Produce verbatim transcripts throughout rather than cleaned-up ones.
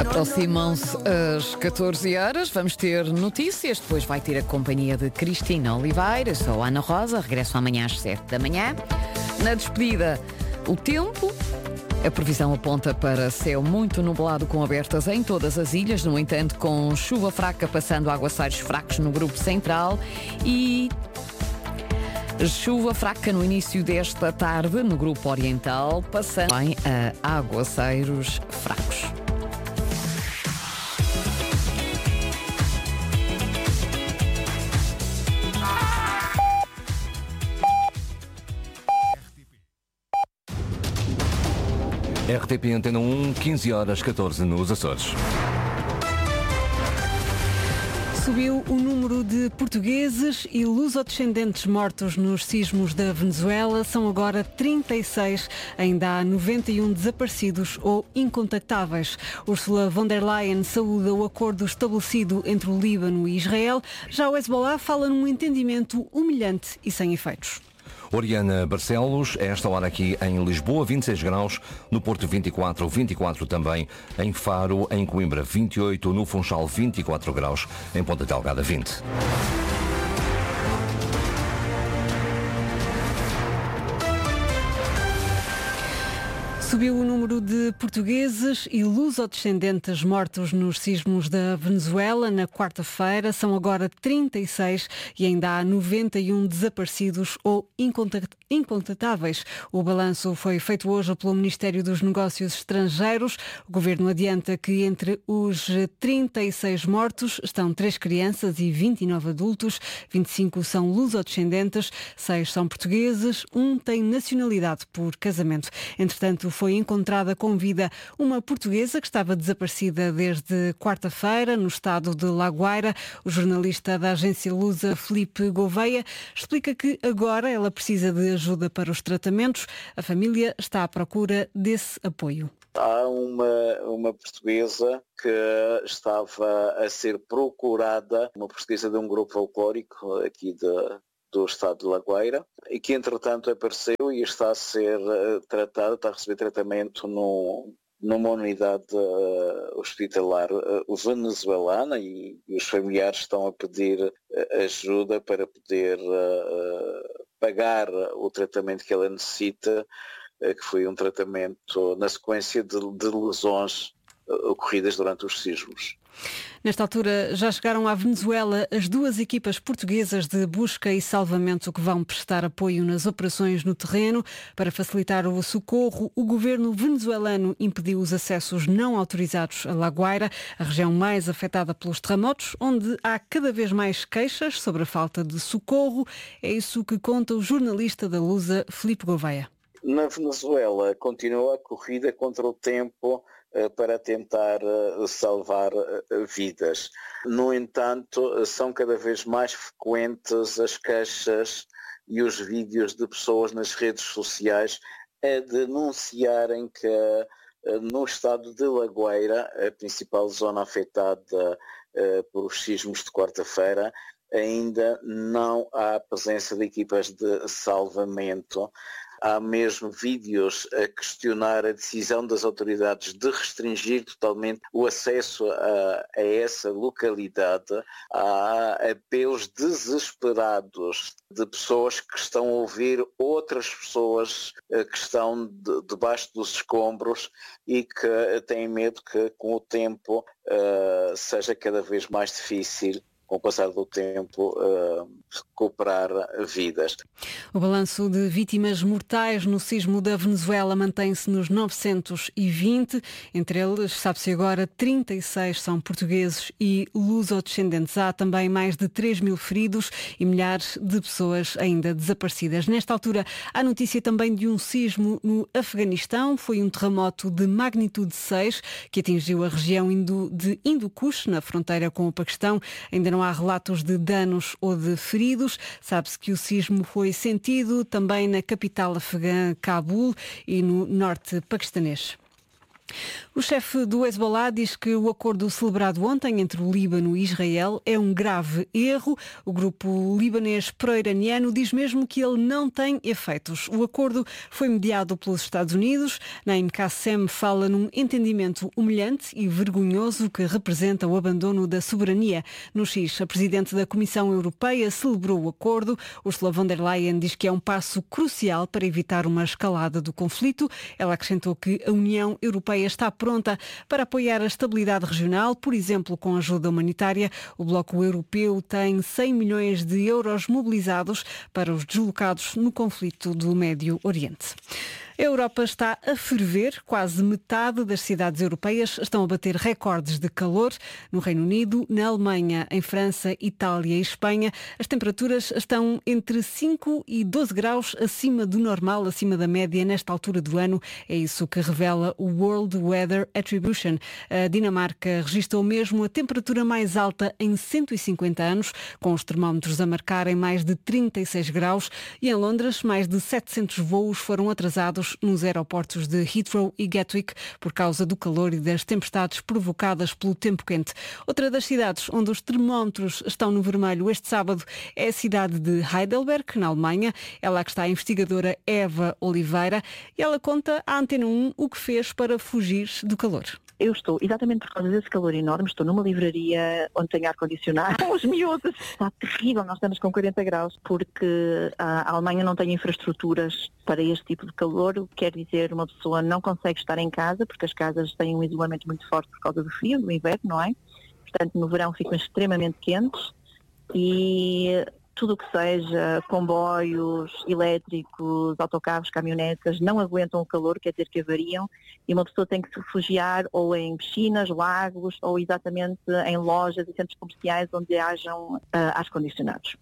Aproximam-se as catorze horas, vamos ter notícias, depois vai ter a companhia de Cristina Oliveira. Eu sou a Ana Rosa, regresso amanhã às sete da manhã. Na despedida, o tempo. A previsão aponta para céu muito nublado com abertas em todas as ilhas, no entanto com chuva fraca passando a aguaceiros fracos no grupo central e chuva fraca no início desta tarde no grupo oriental, passando bem a aguaceiros fracos. R T P Antena um, quinze horas catorze nos Açores. Subiu o número de portugueses e lusodescendentes mortos nos sismos da Venezuela. São agora trinta e seis. Ainda há noventa e um desaparecidos ou incontactáveis. Ursula von der Leyen saúda o acordo estabelecido entre o Líbano e Israel. Já o Hezbollah fala num entendimento humilhante e sem efeitos. Oriana Barcelos, a esta hora aqui em Lisboa, vinte e seis graus, no Porto vinte e quatro, vinte e quatro também, em Faro, em Coimbra vinte e oito, no Funchal vinte e quatro graus, em Ponta Delgada vinte. Subiu o número de portugueses e lusodescendentes mortos nos sismos da Venezuela na quarta-feira. São agora trinta e seis e ainda há noventa e um desaparecidos ou incontatáveis. O balanço foi feito hoje pelo Ministério dos Negócios Estrangeiros. O Governo adianta que entre os trinta e seis mortos estão três crianças e vinte e nove adultos. vinte e cinco são lusodescendentes, seis são portugueses, um tem nacionalidade por casamento. Entretanto, foi encontrada com vida uma portuguesa que estava desaparecida desde quarta-feira no estado de Lagoaira. O jornalista da agência Lusa, Filipe Gouveia, explica que agora ela precisa de ajuda para os tratamentos. A família está à procura desse apoio. Há uma, uma portuguesa que estava a ser procurada, uma portuguesa de um grupo folclórico aqui de... do estado de Lagoaira, e que entretanto apareceu e está a ser tratada, está a receber tratamento no, numa unidade uh, hospitalar uh, venezuelana e, e os familiares estão a pedir uh, ajuda para poder uh, pagar o tratamento que ela necessita, uh, que foi um tratamento na sequência de, de lesões uh, ocorridas durante os sismos. Nesta altura já chegaram à Venezuela as duas equipas portuguesas de busca e salvamento que vão prestar apoio nas operações no terreno. Para facilitar o socorro, o governo venezuelano impediu os acessos não autorizados a Lagoaira, a região mais afetada pelos terremotos, onde há cada vez mais queixas sobre a falta de socorro. É isso que conta o jornalista da Lusa, Filipe Gouveia. Na Venezuela continua a corrida contra o tempo para tentar salvar vidas. No entanto, são cada vez mais frequentes as queixas e os vídeos de pessoas nas redes sociais a denunciarem que no estado de Lagoaira, a principal zona afetada por os sismos de quarta-feira, ainda não há presença de equipas de salvamento. Há mesmo vídeos a questionar a decisão das autoridades de restringir totalmente o acesso a, a essa localidade. Há apelos desesperados de pessoas que estão a ouvir outras pessoas que estão de, debaixo dos escombros e que têm medo que com o tempo uh, seja cada vez mais difícil, com o passar do tempo, uh, recuperar vidas. O balanço de vítimas mortais no sismo da Venezuela mantém-se nos novecentos e vinte. Entre eles, sabe-se agora, trinta e seis são portugueses e lusodescendentes. Há também mais de três mil feridos e milhares de pessoas ainda desaparecidas. Nesta altura, há notícia também de um sismo no Afeganistão. Foi um terremoto de magnitude seis que atingiu a região de Hindu Kush, na fronteira com o Paquistão. Ainda não há relatos de danos ou de feridos. Sabe-se que o sismo foi sentido também na capital afegã, Cabul, e no norte paquistanês. O chefe do Hezbollah diz que o acordo celebrado ontem entre o Líbano e Israel é um grave erro. O grupo libanês pró-iraniano diz mesmo que ele não tem efeitos. O acordo foi mediado pelos Estados Unidos. Naim Qassem fala num entendimento humilhante e vergonhoso que representa o abandono da soberania. No X, a presidente da Comissão Europeia celebrou o acordo. Ursula von der Leyen diz que é um passo crucial para evitar uma escalada do conflito. Ela acrescentou que a União Europeia está pronta para apoiar a estabilidade regional, por exemplo, com ajuda humanitária. O Bloco Europeu tem cem milhões de euros mobilizados para os deslocados no conflito do Médio Oriente. A Europa está a ferver, quase metade das cidades europeias estão a bater recordes de calor. No Reino Unido, na Alemanha, em França, Itália e Espanha, as temperaturas estão entre cinco e doze graus acima do normal, acima da média nesta altura do ano. É isso que revela o World Weather Attribution. A Dinamarca registrou mesmo a temperatura mais alta em cento e cinquenta anos, com os termómetros a marcarem mais de trinta e seis graus, e em Londres mais de setecentos voos foram atrasados nos aeroportos de Heathrow e Gatwick por causa do calor e das tempestades provocadas pelo tempo quente. Outra das cidades onde os termómetros estão no vermelho este sábado é a cidade de Heidelberg, na Alemanha. É lá que está a investigadora Eva Oliveira e ela conta à Antena um o que fez para fugir do calor. Eu estou, exatamente por causa desse calor enorme, estou numa livraria onde tem ar-condicionado, com os miúdos. Está terrível, nós estamos com quarenta graus, porque a Alemanha não tem infraestruturas para este tipo de calor, o que quer dizer uma pessoa não consegue estar em casa, porque as casas têm um isolamento muito forte por causa do frio, do inverno, não é? Portanto, no verão ficam extremamente quentes e tudo o que seja comboios elétricos, autocarros, caminhonetas, não aguentam o calor, quer dizer que avariam, e uma pessoa tem que se refugiar ou em piscinas, lagos, ou exatamente em lojas e centros comerciais onde hajam uh, ar-condicionados.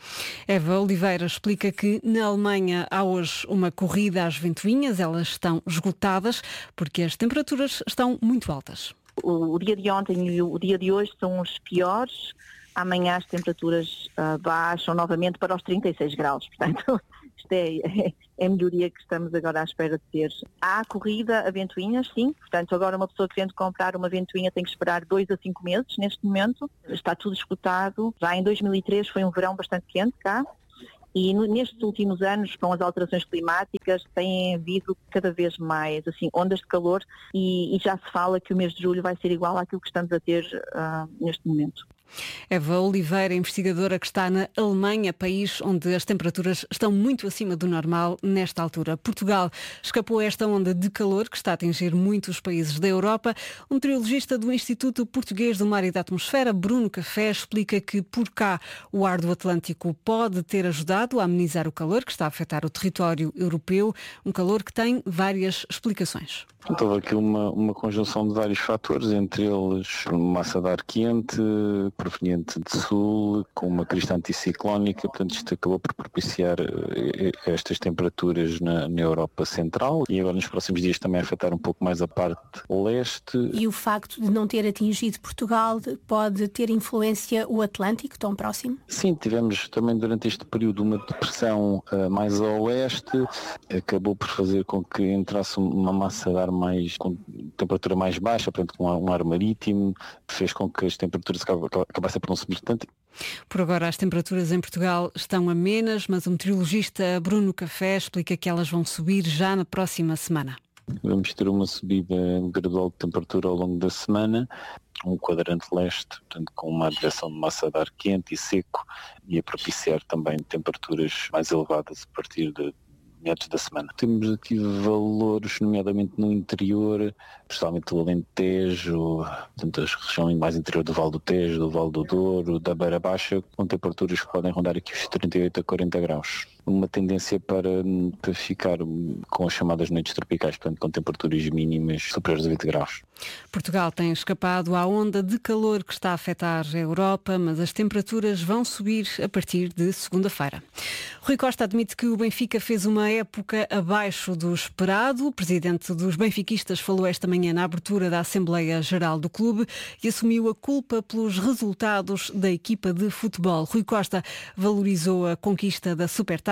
Eva Oliveira explica que na Alemanha há hoje uma corrida às ventoinhas, elas estão esgotadas porque as temperaturas estão muito altas. O, o dia de ontem e o dia de hoje são os piores. Amanhã as temperaturas uh, baixam novamente para os trinta e seis graus, portanto isto é, é, é a melhoria que estamos agora à espera de ter. Há corrida a ventoinhas, sim, portanto agora uma pessoa que tenta comprar uma ventoinha tem que esperar dois a cinco meses neste momento, está tudo esgotado. Já em dois mil e três foi um verão bastante quente cá e no, nestes últimos anos, com as alterações climáticas, tem havido cada vez mais assim, ondas de calor e, e já se fala que o mês de julho vai ser igual àquilo que estamos a ter uh, neste momento. Eva Oliveira, investigadora que está na Alemanha, país onde as temperaturas estão muito acima do normal nesta altura. Portugal escapou a esta onda de calor que está a atingir muitos países da Europa. Um meteorologista do Instituto Português do Mar e da Atmosfera, Bruno Café, explica que por cá o ar do Atlântico pode ter ajudado a amenizar o calor que está a afetar o território europeu, um calor que tem várias explicações. Então, houve aqui uma, uma conjunção de vários fatores, entre eles uma massa de ar quente, proveniente de sul, com uma crista anticiclónica, portanto isto acabou por propiciar estas temperaturas na, na Europa Central e agora nos próximos dias também afetar um pouco mais a parte leste. E o facto de não ter atingido Portugal pode ter influência o Atlântico, tão próximo? Sim, tivemos também durante este período uma depressão uh, mais a oeste, acabou por fazer com que entrasse uma massa de ar mais, com temperatura mais baixa, portanto com um ar marítimo, fez com que as temperaturas acabassem por não subir tanto. Por agora as temperaturas em Portugal estão amenas, mas o meteorologista Bruno Café explica que elas vão subir já na próxima semana. Vamos ter uma subida gradual de temperatura ao longo da semana, um quadrante leste, portanto com uma direção de massa de ar quente e seco e a propiciar também temperaturas mais elevadas a partir de meados da semana. Temos aqui valores, nomeadamente no interior, principalmente do Alentejo, portanto a região mais interior do Vale do Tejo, do Vale do Douro, da Beira Baixa, com temperaturas que podem rondar aqui os trinta e oito a quarenta graus. Uma tendência para, para ficar com as chamadas noites tropicais, portanto com temperaturas mínimas superiores a vinte graus. Portugal tem escapado à onda de calor que está a afetar a Europa, mas as temperaturas vão subir a partir de segunda-feira. Rui Costa admite que o Benfica fez uma época abaixo do esperado. O presidente dos benfiquistas falou esta manhã na abertura da Assembleia Geral do clube e assumiu a culpa pelos resultados da equipa de futebol. Rui Costa valorizou a conquista da Supertaça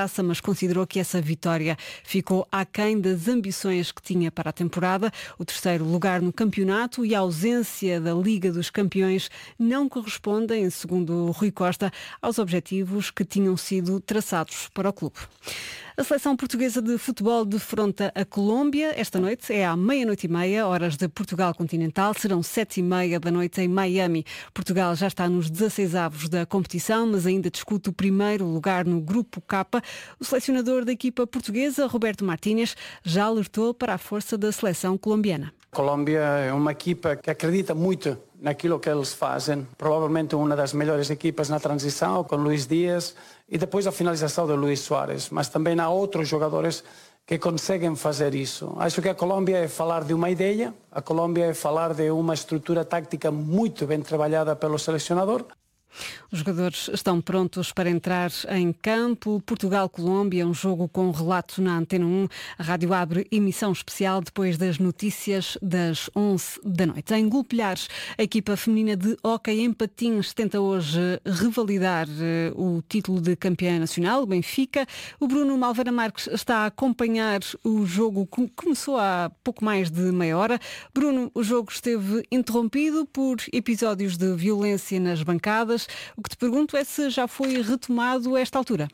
taça, mas considerou que essa vitória ficou aquém das ambições que tinha para a temporada. O terceiro lugar no campeonato e a ausência da Liga dos Campeões não correspondem, segundo Rui Costa, aos objetivos que tinham sido traçados para o clube. A seleção portuguesa de futebol defronta a Colômbia. Esta noite é à meia-noite e meia, horas de Portugal continental. Serão sete e meia da noite em Miami. Portugal já está nos dezasseis avos da competição, mas ainda discute o primeiro lugar no Grupo K. O selecionador da equipa portuguesa, Roberto Martínez, já alertou para a força da seleção colombiana. A Colômbia é uma equipa que acredita muito naquilo que eles fazem. Provavelmente uma das melhores equipas na transição, com Luís Dias e depois a finalização de Luís Soares. Mas também há outros jogadores que conseguem fazer isso. Acho que a Colômbia é falar de uma ideia, a Colômbia é falar de uma estrutura tática muito bem trabalhada pelo selecionador. Os jogadores estão prontos para entrar em campo. Portugal-Colômbia, um jogo com relato na Antena um. A rádio abre emissão especial depois das notícias das onze da noite. Em Golpilhares, a equipa feminina de hóquei em patins tenta hoje revalidar o título de campeã nacional, o Benfica. O Bruno Malveira Marques está a acompanhar o jogo que começou há pouco mais de meia hora. Bruno, o jogo esteve interrompido por episódios de violência nas bancadas. O que te pergunto é se já foi retomado a esta altura.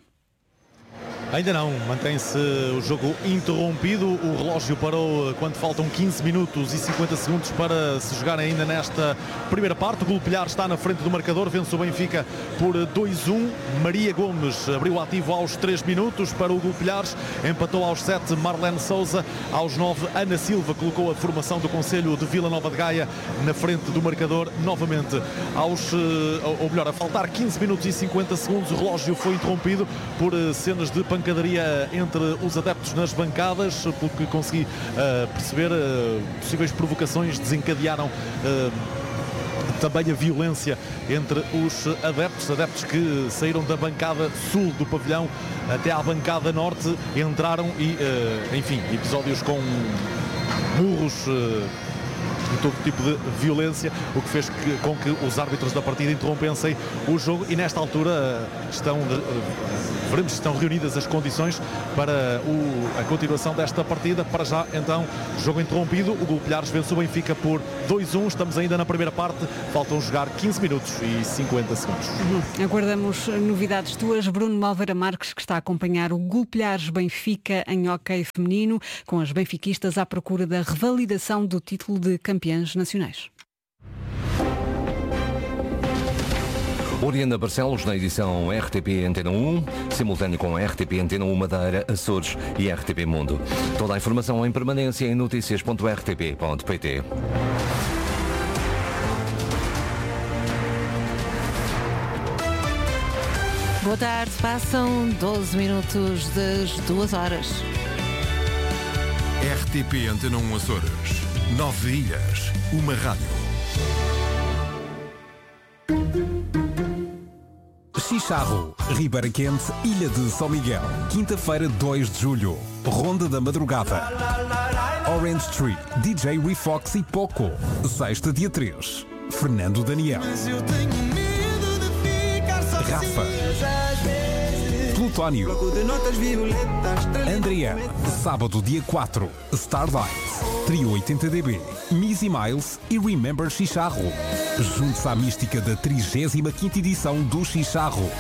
Ainda não, mantém-se o jogo interrompido, o relógio parou quando faltam quinze minutos e cinquenta segundos para se jogar ainda nesta primeira parte. O Golpilhar está na frente do marcador, vence o Benfica por dois a um. Maria Gomes abriu o ativo aos três minutos para o Golpilhares, empatou aos sete Marlene Souza, aos nove Ana Silva colocou a formação do Conselho de Vila Nova de Gaia na frente do marcador novamente. Aos, ou melhor, a faltar quinze minutos e cinquenta segundos, o relógio foi interrompido por cenas de pancadaria entre os adeptos nas bancadas, pelo que consegui uh, perceber, uh, possíveis provocações desencadearam uh, também a violência entre os adeptos, adeptos que saíram da bancada sul do pavilhão até à bancada norte, entraram e, uh, enfim, episódios com murros, uh, de todo tipo de violência, o que fez que, com que os árbitros da partida interrompessem o jogo e nesta altura estão, veremos se estão reunidas as condições para o, a continuação desta partida. Para já, então, jogo interrompido, o Golpilhares vence o Benfica por dois a um, estamos ainda na primeira parte, faltam jogar quinze minutos e cinquenta segundos. Uhum. Aguardamos novidades tuas, Bruno Malveira Marques, que está a acompanhar o Golpilhares Benfica em hóquei feminino, com as benfiquistas à procura da revalidação do título de campeãs nacionais. Oriana Barcelos na edição R T P Antena um, simultâneo com a R T P Antena um Madeira, Açores e R T P Mundo. Toda a informação em permanência em notícias ponto r t p ponto p t. Boa tarde, passam doze minutos das duas horas. R T P Antena um Açores. Nove ilhas, uma rádio. Chicharro, Ribeira Quente, Ilha de São Miguel. Quinta-feira, dois de julho. Ronda da Madrugada. Orange Tree, D J Refox e Poco. Sexta, dia três. Fernando Daniel. Rafa. Plutónio. Andriana. Sábado, dia quatro. Starlight. Trio oitenta D B. Missy Miles e Remember Chicharro. Junte-se à mística da trigésima quinta edição do Chicharro.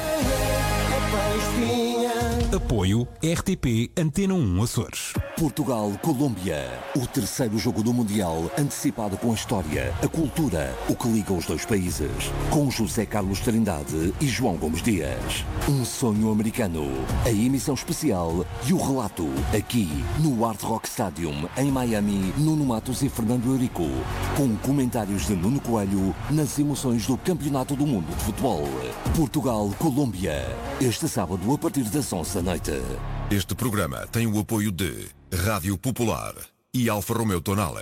Apoio R T P Antena um Açores. Portugal-Colômbia. O terceiro jogo do Mundial, antecipado com a história, a cultura, o que liga os dois países. Com José Carlos Trindade e João Gomes Dias. Um sonho americano. A emissão especial e o relato. Aqui, no Hard Rock Stadium, em Miami, Nuno Matos e Fernando Eurico. Com comentários de Nuno Coelho nas emoções do Campeonato do Mundo de Futebol. Portugal-Colômbia. Este sábado, a partir das onze da noite. Este programa tem o apoio de Rádio Popular e Alfa Romeo Tonale.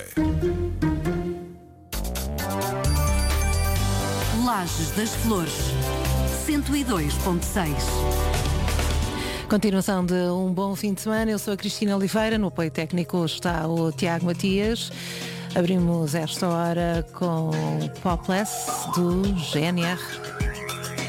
Lajes das Flores, cento e dois ponto seis. Continuação de um bom fim de semana. Eu sou a Cristina Oliveira, no apoio técnico está o Tiago Matias. Abrimos esta hora com Popless do G N R.